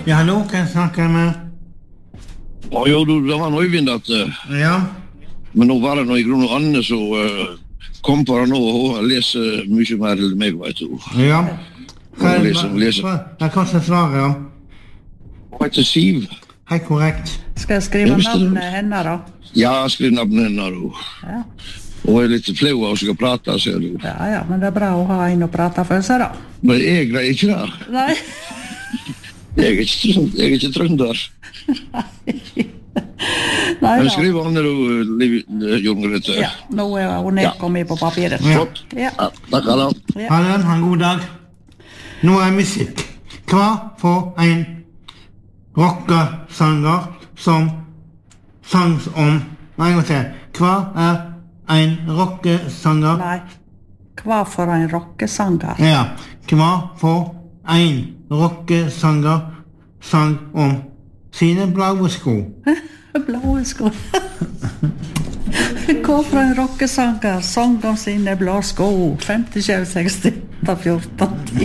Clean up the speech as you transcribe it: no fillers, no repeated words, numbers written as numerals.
Ja, hallo, kan jeg snakke med? Jo, det var Øyvind at Ja. Men nå var det noe i grunn og Anne så kom på det nå og leser mye mer enn meg, vet du. Ja. Hun leser. Hva koster svaret, ja? Hun heter Siv. Hei, korrekt. Skal jeg skrive navnet henne da? Ja, skriv navnet henne da. Ja. Hun er litt flau av å skal prate, ser du. Ja, men det er bra å ha en å prate for seg da. Men jeg greier ikke det. Nei. Jeg er ikke trønder. Nei Men da. skriv Anne da, Jon Grete. Ja, nå er hun nedkommet på papiret. Flott. Ja. Ja, takk alle. Ja. Ha en god dag. Nå er musikk. Hva for en rockesanger som sang om... Nei, jeg må se. Hva er en rockesanger? Nei. Hva for en rockesanger? Ja. Hva for en rockesanger sang om sine blaue sko? Blå sko. Hva for en rockesanger sang om sine blå sko? 50, 60, 14, 10.